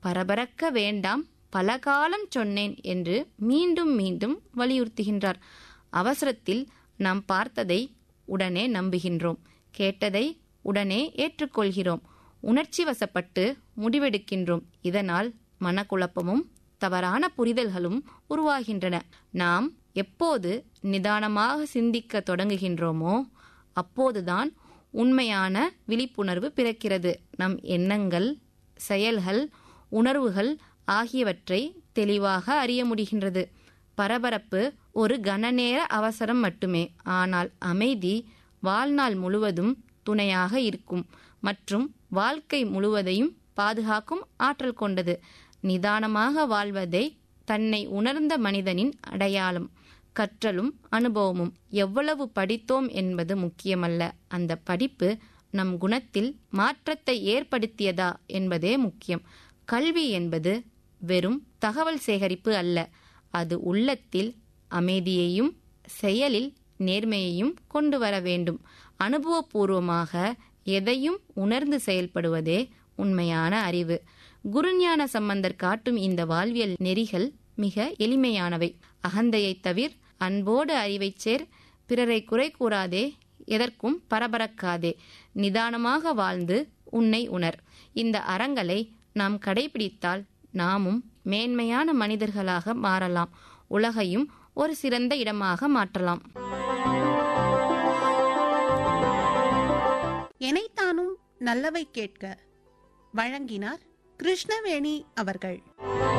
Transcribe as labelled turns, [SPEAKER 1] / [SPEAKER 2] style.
[SPEAKER 1] பரபரக்க வேண்டாம், பல காலம் சொன்னேன் என்று மீண்டும் மீண்டும் வலியுறுத்துகின்றார். அவசரத்தில் நாம் பார்த்ததை உடனே நம்புகின்றோம், கேட்டதை உடனே ஏற்றுக்கொள்கிறோம், உணர்ச்சி வசப்பட்டு முடிவெடுக்கின்றோம். இதனால் மனக்குழப்பமும் தவறான புரிதல்களும் உருவாகின்றன. நாம் எப்போது நிதானமாக சிந்திக்க தொடங்குகின்றோமோ அப்போதுதான் உண்மையான விழிப்புணர்வு பிறக்கிறது. நம் எண்ணங்கள், செயல்கள், உணர்வுகள் ஆகியவற்றை தெளிவாக அறிய முடிகின்றது. பரபரப்பு ஒரு கணநேர அவசரம் மட்டுமே, ஆனால் அமைதி வாழ்நாள் முழுவதும் துணையாக இருக்கும் மற்றும் வாழ்க்கை முழுவதையும் பாதுகாக்கும் ஆற்றல் கொண்டது. நிதானமாக வாழ்வதை தன்னை உணர்ந்த மனிதனின் அடையாளம். கற்றலும் அனுபவமும். எவ்வளவு படித்தோம் என்பது முக்கியமல்ல, அந்த படிப்பு நம் குணத்தில் மாற்றத்தை ஏற்படுத்தியதா என்பதே முக்கியம். கல்வி என்பது வெறும் தகவல் சேகரிப்பு அல்ல, அது உள்ளத்தில் அமைதியையும் செயலில் நேர்மையையும் கொண்டு வர வேண்டும். அனுபவபூர்வமாக எதையும் உணர்ந்து செயல்படுவதே உண்மையான அறிவு. குருஞான சம்பந்தர் காட்டும் இந்த வாழ்வியல் நெறிகள் மிக எளிமையானவை. அகந்தையை தவிர், அன்போடு அறிவைச் சேர், பிறரை குறை கூறாதே, எதற்கும் பரபரக்காதே, நிதானமாக வாழ்ந்து உன்னை உணர். இந்த அறங்களை நாம் கடைபிடித்தால் நாமும் மேன்மையான மனிதர்களாக மாறலாம், உலகையும் ஒரு சிறந்த இடமாக மாற்றலாம்.
[SPEAKER 2] எனைத்தானும் நல்லவை கேட்க வழங்கினார் கிருஷ்ணவேணி அவர்கள்.